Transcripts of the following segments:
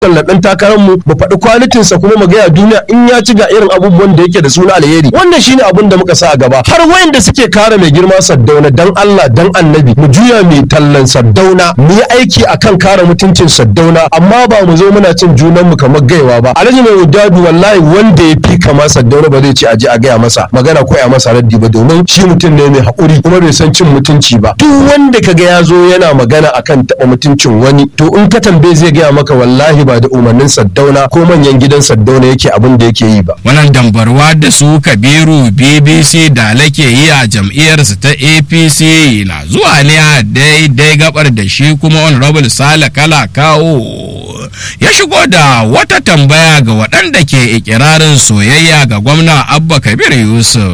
ɗan takarar mu faɗi kwalitin sa kuma mu ga duniya in ya ci ga irin abubuwan da yake da suna alheri. Wannan shine abin da muka sa a gaba. Har wayanda suke kare mai girma Sardauna dan Allah dan Annabi mu juya mai tallan Sardauna mu yi aiki akan kare mutuncin Sardauna amma ba mu zo muna cin junan mu kamar gaiwa ba. Alhaji mai wadadu wallahi wanda ya fi kama Sardauna ba zai ce aje a gaya masa magana ko ya masa raddi ba domin shi mutum ne mai haƙuri kuma bai san cin mutunci ba. Duk wanda kaga ya zo yana magana akan taɓa mutuncin wani to in ka tambaye zai gaya maka wallahi ba da umarnin Sardauna ko manyan gidan Sardauna yake abin da yake yi ba. Wannan dambarwa da su Kabiru BBC da lake yi a jam'iyyarsa ta APC na zuwa ne a daidai gabar da shi kuma Honorable Sale Kala Kawo ya shigo da wata tambaya ga waɗanda ke ikirarin soyayya ga gwamna Abba Kabir Yusuf.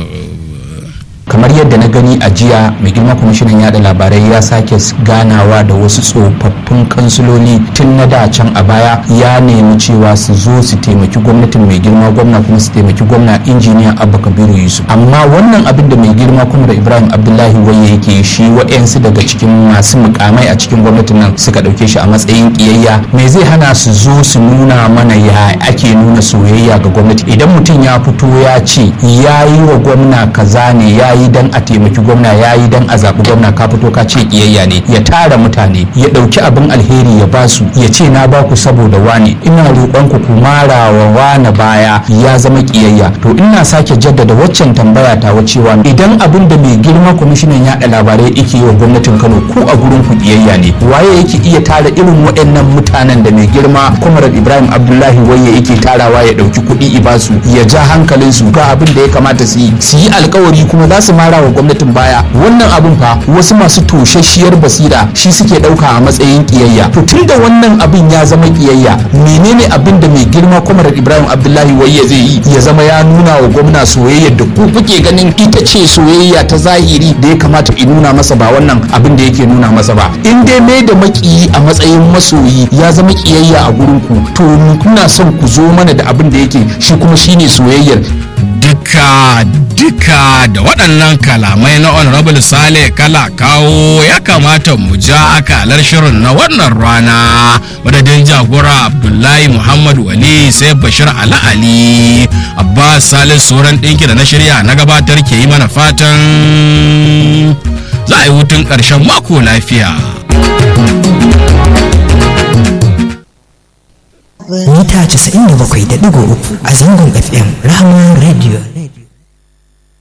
Kamar yadda na gani a jiya mai girma kwamishinan yada labarai ya sake ganawa da wasu tsofaffin kansiloli tun na da can a baya ya nemi cewa su zo su taimaki gwamnatin mai girma gwamna kuma su taimaki gwamna injiniya Abba Kabiru Yusuf. Amma wannan abin da mai girma kuma da Ibrahim Abdullahi Waye yake shi wa'yansu daga cikin masu mukamai a cikin gwamnatin nan suka ɗauke shi a matsayin kiyayya. Me zai hana su zo su nuna mana ya ake nuna soyayya ga gwamnati? Idan mutum ya fito ya ce ya yi wa gwamna kaza ne ya yi dan a taimaki gwamna ya yi dan a zaɓi gwamna ka fito ka ce kiyayya ne ya tara mutane ya ɗauki abin alheri ya basu ya ce na baku saboda wane ina roƙon ku mara wa wane baya ya zama kiyayya. To ina sake jaddada waccan tambaya ta cewa idan abin da mai girma kwamishinan yaɗa labarai yake wa gwamnatin Kano ko a gurin ku kiyayya ne waye yake iya tara irin waɗannan mutanen da mai girma Comrade Ibrahim Abdullahi Waye yake tarawa ya ɗauki kuɗi ibasu ya ja hankalin su ga abin da ya kamata su yi alkawari kuma za su mara wa gwamnatin baya. Wannan abin fa wasu masu toshashiyar basira shi suke ɗauka a matsayin kiyayya. To tun da wannan abin ya zama kiyayya menene abin da mai girma Comrade Ibrahim Abdullahi Waye zai yi ya zama ya nuna wa gwamna soyayyar da ku kuke ganin ita ce soyayya ta zahiri da ya kamata in nuna masa ba wannan abin da yake nuna masa ba. In dai mai da makiyi a matsayin masoyi ya zama kiyayya a gurin ku to kuna son ku zo mana da abin da yake shi kuma shine soyayyar. Duka da waɗannan kalamai na Honorable Sale Kala Kawo ya kamata mu ja akalar shirin na wannan rana. Madadin jagora Abdullahi Muhammad Wali sai Bashir Ali Abbas Salisu sauran ɗinki da na shirya na gabatar ke yi mana fatan za a yi hutun ƙarshen mako lafiya. Mita 97.3 a zangon FM Rahama Radio.